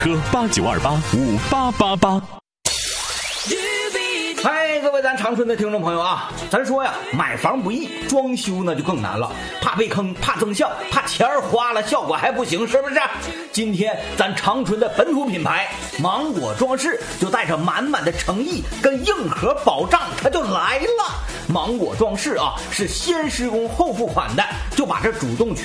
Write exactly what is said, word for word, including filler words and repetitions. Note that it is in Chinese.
车八九二八五八八八。 嗨，各位咱长春的听众朋友啊，咱说呀，买房不易，装修呢就更难了，怕被坑，怕增效，怕钱儿花了效果还不行，是不是？今天咱长春的本土品牌芒果装饰就带着满满的诚意跟硬核保障，它就来了。芒果装饰啊，是先施工后付款的，就把这主动权